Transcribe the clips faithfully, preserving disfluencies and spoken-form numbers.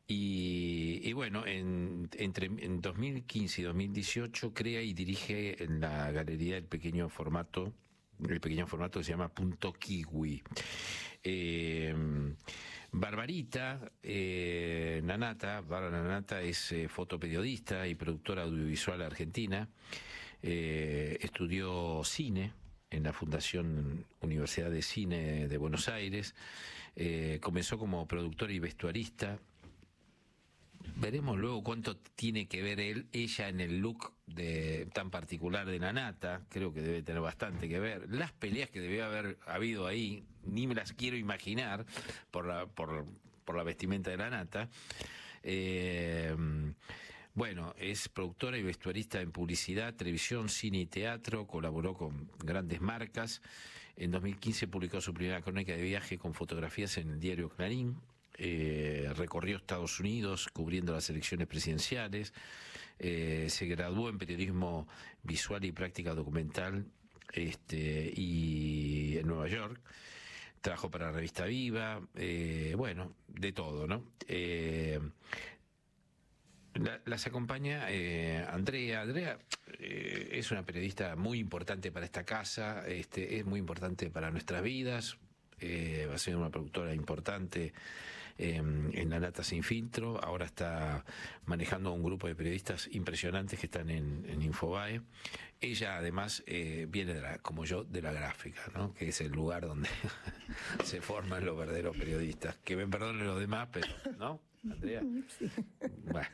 Y, y bueno, en, entre, en dos mil quince y dos mil dieciocho crea y dirige en la galería el pequeño formato, el pequeño formato que se llama Punto Kiwi. Eh, Barbarita eh, Nanata, Bárbara Nanata es eh, fotoperiodista y productora audiovisual argentina. Eh, estudió cine en la Fundación Universidad de Cine de Buenos Aires. Eh, comenzó como productora y vestuarista. Veremos luego cuánto tiene que ver él, ella en el look de, tan particular de Nanata. Creo que debe tener bastante que ver. Las peleas que debió haber habido ahí, ni me las quiero imaginar por la, por, por la vestimenta de Nanata. Eh, bueno, es productora y vestuarista en publicidad, televisión, cine y teatro. Colaboró con grandes marcas. En dos mil quince publicó su primera crónica de viaje con fotografías en el diario Clarín. Eh, recorrió Estados Unidos cubriendo las elecciones presidenciales. Eh, se graduó en periodismo visual y práctica documental este, y en Nueva York. Trabajó para la revista Viva. Eh, bueno, de todo, ¿no? Eh, La, las acompaña eh, Andrea. Andrea eh, es una periodista muy importante para esta casa, este, es muy importante para nuestras vidas. Eh, va a ser una productora importante eh, en La Nata Sin Filtro. Ahora está manejando un grupo de periodistas impresionantes que están en, en Infobae. Ella además eh, viene de la, como yo, de la gráfica, ¿no? Que es el lugar donde se forman los verdaderos periodistas. Que me perdonen los demás, pero ¿no? Andrea. Sí. Bueno,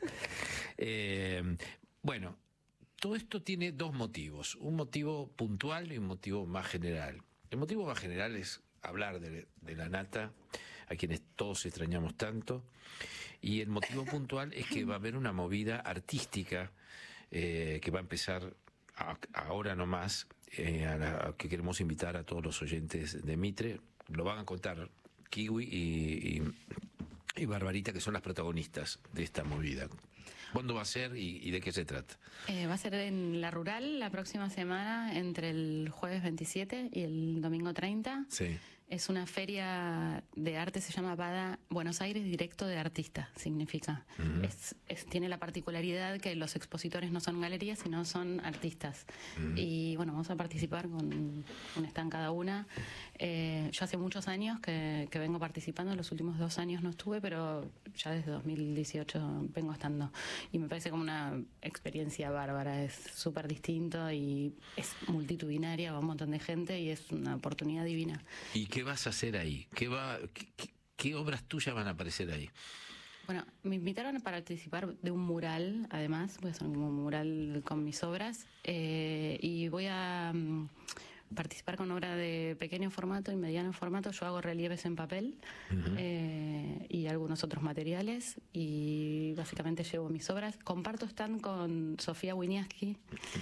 eh, bueno, todo esto tiene dos motivos, un motivo puntual y un motivo más general. El motivo más general es hablar de, de la Nata, a quienes todos extrañamos tanto, y el motivo puntual es que va a haber una movida artística eh, que va a empezar a, ahora nomás, eh, a la, a que queremos invitar a todos los oyentes de Mitre. Lo van a contar Kiwi y... y y Barbarita, que son las protagonistas de esta movida. ¿Cuándo va a ser y, y de qué se trata? Eh, va a ser en La Rural la próxima semana, entre el jueves veintisiete y el domingo treinta. Sí. Es una feria de arte, se llama Bada Buenos Aires Directo de Artista, significa. Uh-huh. es, es, tiene la particularidad que los expositores no son galerías, sino son artistas. Uh-huh. Y bueno, vamos a participar con un stand cada una. Eh, yo hace muchos años que, que vengo participando, los últimos dos años no estuve, pero ya desde dos mil dieciocho vengo estando. Y me parece como una experiencia bárbara, es súper distinto y es multitudinaria, va un montón de gente y es una oportunidad divina. ¿Y qué vas a hacer ahí? ¿Qué, va, qué, qué, qué obras tuyas van a aparecer ahí? Bueno, me invitaron a participar de un mural, además, voy a hacer un mural con mis obras, eh, y voy a um, participar con obra de pequeño formato y mediano formato. Yo hago relieves en papel uh-huh. eh, y algunos otros materiales, y básicamente llevo mis obras. Comparto stand con Sofía Winiarski,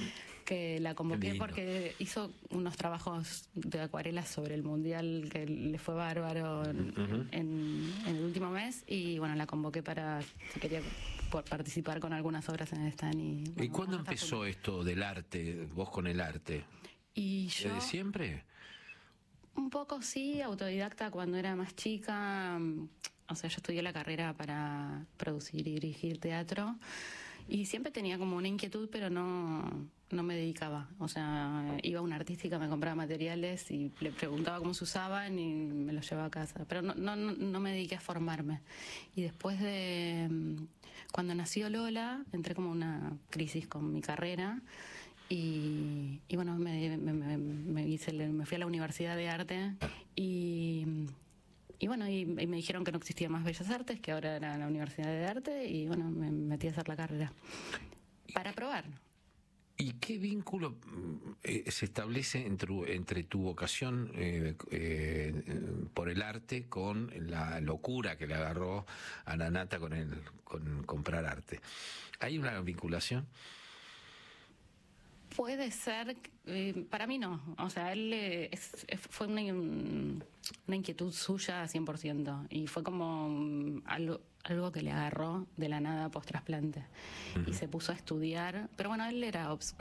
que la convoqué porque hizo unos trabajos de acuarelas sobre el mundial que le fue bárbaro uh-huh. en, en el último mes, y bueno, la convoqué para si quería participar con algunas obras en el stand. ¿Y, bueno, ¿Y cuándo empezó esto del arte, vos con el arte? Y yo, ¿desde siempre? Un poco sí, autodidacta cuando era más chica. O sea, yo estudié la carrera para producir y dirigir teatro, y siempre tenía como una inquietud, pero no, no me dedicaba. O sea, iba a una artística, me compraba materiales y le preguntaba cómo se usaban y me los llevaba a casa. Pero no, no, no me dediqué a formarme. Y después de... Cuando nació Lola, entré como una crisis con mi carrera. Y, y bueno, me, me, me, me, hice, me fui a la Universidad de Arte y, y bueno, y, y me dijeron que no existía más Bellas Artes, que ahora era la Universidad de Arte, y bueno, me metí a hacer la carrera para probar. ¿Y qué vínculo eh, se establece entre, entre tu vocación eh, eh, por el arte con la locura que le agarró a la Nata con, el, con comprar arte? ¿Hay una vinculación? Puede ser, eh, para mí no. O sea, él eh, es, es, fue una, una inquietud suya cien por ciento, y fue como um, algo, algo que le agarró de la nada post trasplante. Uh-huh. Y se puso a estudiar, pero bueno, él era obs